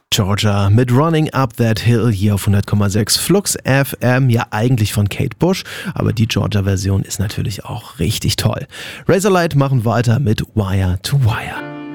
Georgia mit Running Up That Hill hier auf 100,6 Flux FM, ja eigentlich von Kate Bush, aber die Georgia-Version ist natürlich auch richtig toll. Razorlight machen weiter mit Wire to Wire.